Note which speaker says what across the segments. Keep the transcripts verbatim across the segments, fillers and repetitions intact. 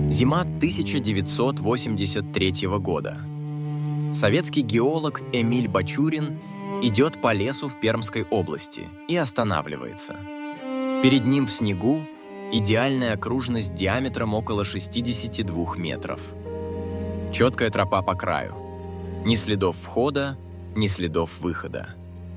Speaker 1: Зима тысяча девятьсот восемьдесят третьего года. Советский геолог Эмиль Бачурин идет по лесу в Пермской области и останавливается. Перед ним в снегу идеальная окружность диаметром около шестидесяти двух метров. Четкая тропа по краю. Ни следов входа, ни следов выхода.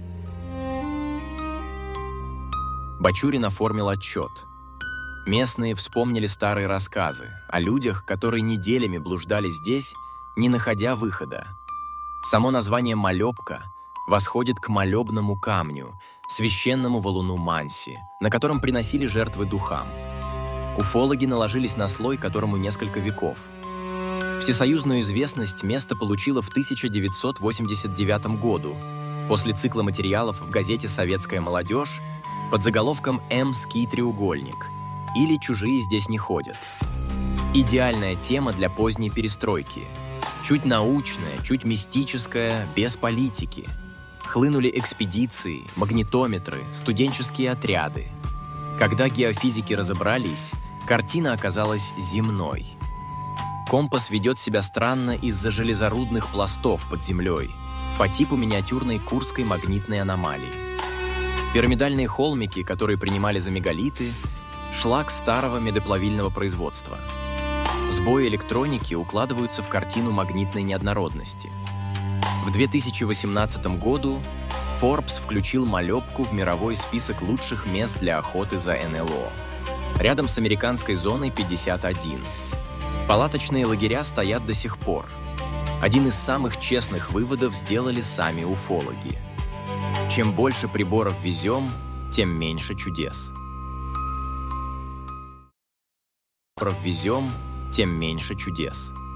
Speaker 1: Бачурин оформил отчет. Местные вспомнили старые рассказы о людях, которые неделями блуждали здесь, не находя выхода. Само название «Молебка» восходит к молебному камню, священному валуну Манси, на котором приносили жертвы духам. Уфологи наложились на слой, которому несколько веков. Всесоюзную известность место получило в тысяча девятьсот восемьдесят девятом году после цикла материалов в газете «Советская молодежь» под заголовком «Эмский треугольник» или «Чужие здесь не ходят». Идеальная тема для поздней перестройки. Чуть научная, чуть мистическая, без политики. Хлынули экспедиции, магнитометры, студенческие отряды. Когда геофизики разобрались, картина оказалась земной. Компас ведет себя странно из-за железорудных пластов под землей, по типу миниатюрной Курской магнитной аномалии. Пирамидальные холмики, которые принимали за мегалиты, шлак старого медоплавильного производства. Сбои электроники укладываются в картину магнитной неоднородности. В две тысячи восемнадцатом году Forbes включил Молебку в мировой список лучших мест для охоты за эн эл о, рядом с американской зоной пятьдесят один. Палаточные лагеря стоят до сих пор. Один из самых честных выводов сделали сами уфологи. Чем больше приборов везем, тем меньше чудес. Везем, тем меньше чудес.